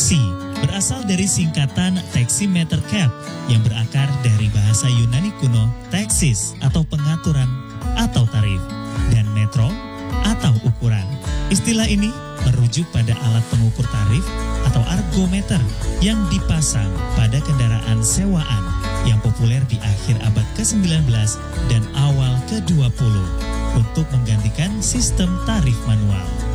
Taksi berasal dari singkatan taximeter cap yang berakar dari bahasa Yunani kuno taxis atau pengaturan atau tarif, dan metro atau ukuran. Istilah ini merujuk pada alat pengukur tarif atau argometer yang dipasang pada kendaraan sewaan yang populer di akhir abad ke-19 dan awal ke-20 untuk menggantikan sistem tarif manual.